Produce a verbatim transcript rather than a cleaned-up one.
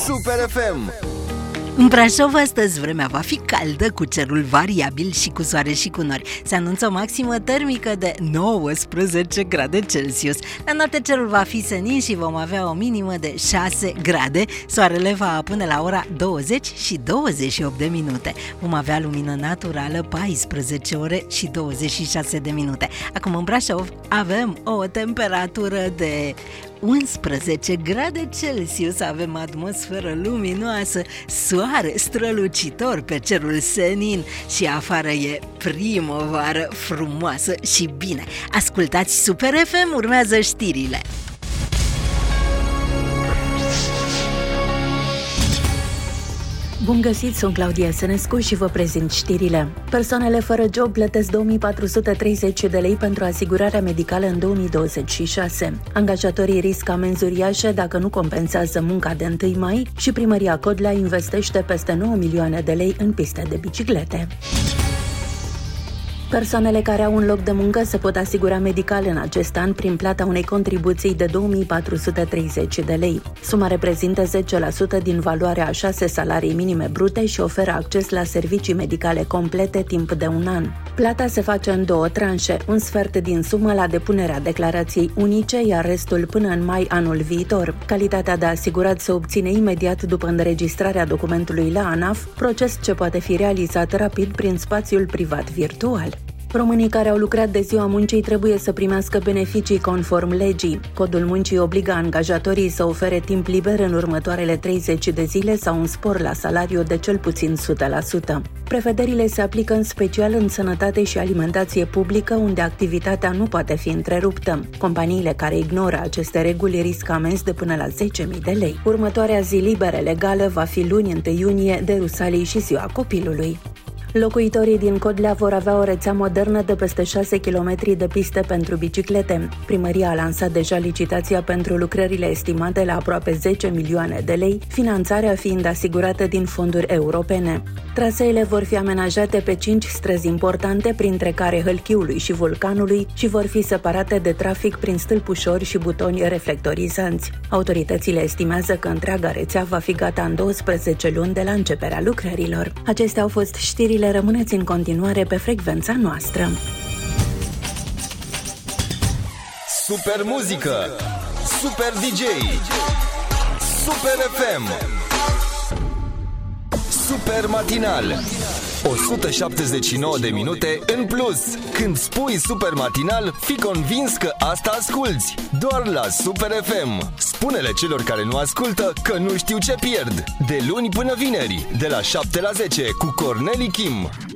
Super F M. În Brașov astăzi vremea va fi caldă, cu cerul variabil și cu soare și cu nori. Se anunță o maximă termică de nouăsprezece grade Celsius. La noapte cerul va fi senin și vom avea o minimă de șase grade. Soarele va apune la ora douăzeci și douăzeci și opt de minute. Vom avea lumină naturală paisprezece ore și douăzeci și șase de minute. Acum în Brașov avem o temperatură de unsprezece grade Celsius, avem atmosferă luminoasă, soare strălucitor pe cerul senin și afară e primăvară frumoasă și bine. Ascultați Super F M, urmează știrile. Bun găsit, sunt Claudia Sănescu și vă prezint știrile. Persoanele fără job plătesc două mii patru sute treizeci de lei pentru asigurarea medicală în două mii douăzeci și șase. Angajatorii riscă amenzi uriașe dacă nu compensează munca de întâi mai și Primăria Codlea investește peste nouă milioane de lei în piste de biciclete. Persoanele care au un loc de muncă se pot asigura medical în acest an prin plata unei contribuții de două mii patru sute treizeci de lei. Suma reprezintă zece la sută din valoarea a șase salarii minime brute și oferă acces la servicii medicale complete timp de un an. Plata se face în două tranșe, un sfert din sumă la depunerea declarației unice, iar restul până în mai anul viitor. Calitatea de asigurat se obține imediat după înregistrarea documentului la ANAF, proces ce poate fi realizat rapid prin spațiul privat virtual. Românii care au lucrat de ziua muncii trebuie să primească beneficii conform legii. Codul muncii obligă angajatorii să ofere timp liber în următoarele treizeci de zile sau un spor la salariu de cel puțin o sută la sută. Prevederile se aplică în special în sănătate și alimentație publică, unde activitatea nu poate fi întreruptă. Companiile care ignoră aceste reguli riscă amenzi de până la zece mii de lei. Următoarea zi liberă legală va fi luni întâi iunie, de Rusalii și Ziua Copilului. Locuitorii din Codlea vor avea o rețea modernă de peste șase kilometri de piste pentru biciclete. Primăria a lansat deja licitația pentru lucrările estimate la aproape zece milioane de lei, finanțarea fiind asigurată din fonduri europene. Traseele vor fi amenajate pe cinci străzi importante, printre care Hălchiului și Vulcanului, și vor fi separate de trafic prin stâlpușori și butoni reflectorizanți. Autoritățile estimează că întreaga rețea va fi gata în douăsprezece luni de la începerea lucrărilor. Acestea au fost știrile. Rămâneți în continuare pe frecvența noastră. Super muzică, super D J, Super F M, super matinal. o sută șaptezeci și nouă de minute în plus. Când spui super matinal, fii convins că asta asculți. Doar la Super F M. Spune-le celor care nu ascultă că nu știu ce pierd. De luni până vineri, de la șapte la zece, cu Corneli Kim.